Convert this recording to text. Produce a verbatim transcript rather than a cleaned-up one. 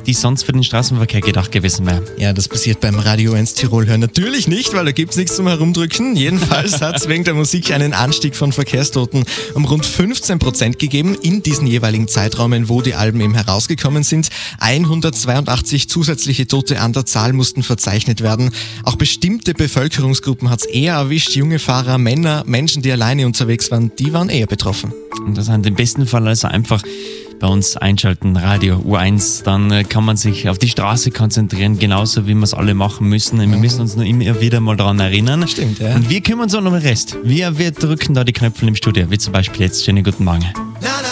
die sonst für den Straßenverkehr gedacht gewesen wäre. Ja, das passiert beim Radio eins Tirol hören natürlich nicht, weil da gibt's nichts zum Herumdrücken. Jedenfalls hat es wegen der Musik einen Anstieg von Verkehrstoten um rund fünfzehn Prozent gegeben in diesen jeweiligen Zeitraumen, wo die Alben eben herausgekommen sind. hundertzweiundachtzig zusätzliche Tote an der Zahl mussten verzeichnet werden. Auch bestimmte Bevölkerungsgruppen hat's eher erwischt. Junge Fahrer, Männer, Menschen, die alleine unterwegs waren, die waren eher betroffen. Und das sind im besten Fall also einfach bei uns einschalten, Radio U eins, dann äh, kann man sich auf die Straße konzentrieren, genauso wie wir es alle machen müssen. Wir müssen uns nur immer wieder mal daran erinnern. Stimmt, ja. Und wir kümmern uns um den Rest. Wir, wir drücken da die Knöpfe im Studio, wie zum Beispiel jetzt. Schönen guten Morgen.